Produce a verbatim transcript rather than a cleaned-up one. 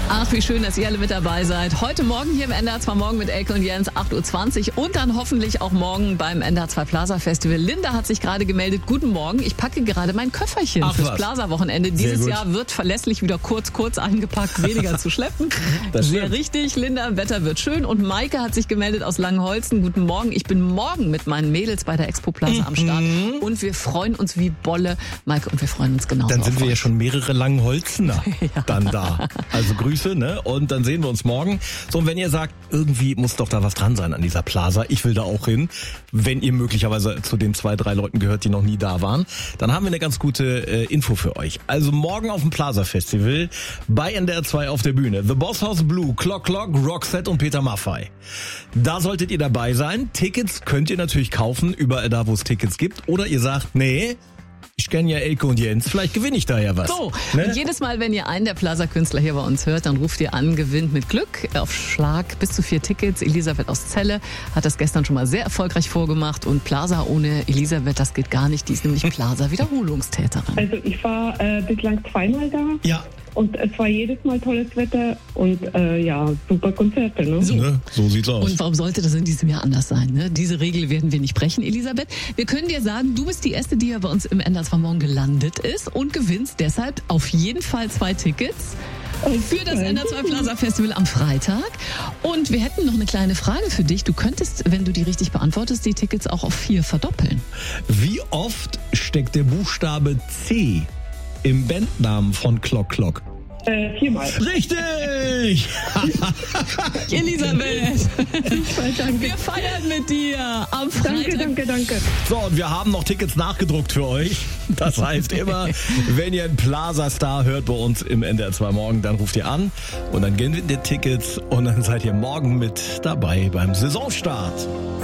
Ach, wie schön, dass ihr alle mit dabei seid. Heute Morgen hier im N D R zwei Morgen mit Elke und Jens, acht Uhr zwanzig und dann hoffentlich auch morgen beim N D R zwei Plaza Festival. Linda hat sich gerade gemeldet. Guten Morgen, ich packe gerade mein Köfferchen Ach, fürs was? Plaza-Wochenende. Dieses Jahr wird verlässlich wieder kurz, kurz eingepackt, weniger zu schleppen. Das Sehr stimmt. richtig, Linda, Wetter wird schön. Und Maike hat sich gemeldet aus Langenholzen. Guten Morgen, ich bin morgen mit meinen Mädels bei der Expo Plaza am Start. Und wir freuen uns wie Bolle. Maike, und wir freuen uns genauso. Dann sind auf wir ja euch. schon mehrere Langholzener Ja. dann da. Also Grüße, ne? Und dann sehen wir uns morgen. So, und wenn ihr sagt, irgendwie muss doch da was dran sein an dieser Plaza, ich will da auch hin, wenn ihr möglicherweise zu den zwei, drei Leuten gehört, die noch nie da waren, dann haben wir eine ganz gute äh, Info für euch. Also morgen auf dem Plaza Festival bei N D R zwei auf der Bühne. The Boss House Blue, Clock Clock, Roxette und Peter Maffay. Da solltet ihr dabei sein. Tickets könnt ihr natürlich kaufen, überall da, wo es Tickets gibt. Oder ihr sagt, nee, ich kenne ja Elke und Jens, vielleicht gewinne ich da ja was. So, Ne? und jedes Mal, wenn ihr einen der Plaza-Künstler hier bei uns hört, dann ruft ihr an, gewinnt mit Glück auf Schlag bis zu vier Tickets. Elisabeth aus Celle hat das gestern schon mal sehr erfolgreich vorgemacht und Plaza ohne Elisabeth, das geht gar nicht. Die ist nämlich Plaza-Wiederholungstäterin. Also ich war äh, bislang zweimal da Ja, und es war jedes Mal tolles Wetter und äh, ja, super Konzerte. Ne? so, ne? So sieht's aus. Und warum sollte das in diesem Jahr anders sein? Ne? Diese Regel werden wir nicht brechen, Elisabeth. Wir können dir sagen, du bist die Erste, die ja bei uns im N D R zwei Morgen gelandet ist und gewinnst deshalb auf jeden Fall zwei Tickets für das N D R zwei Plaza Festival am Freitag. Und wir hätten noch eine kleine Frage für dich. Du könntest, wenn du die richtig beantwortest, die Tickets auch auf vier verdoppeln. Wie oft steckt der Buchstabe C im Bandnamen von Clock Clock? Äh, viermal. Richtig! Elisabeth, Danke, wir feiern mit dir am Freitag. danke, danke, danke. So, und wir haben noch Tickets nachgedruckt für euch. Das heißt immer, wenn ihr einen Plaza-Star hört bei uns im N D R zwei Morgen, dann ruft ihr an und dann gewinnt ihr Tickets und dann seid ihr morgen mit dabei beim Saisonstart.